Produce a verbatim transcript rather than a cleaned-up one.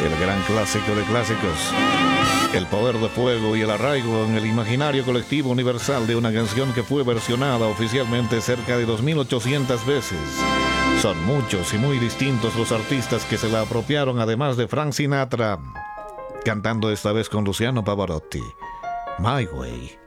El gran clásico de clásicos. El poder de fuego y el arraigo en el imaginario colectivo universal de una canción que fue versionada oficialmente cerca de dos mil ochocientas veces. Son muchos y muy distintos los artistas que se la apropiaron, además de Frank Sinatra, cantando esta vez con Luciano Pavarotti, My Way.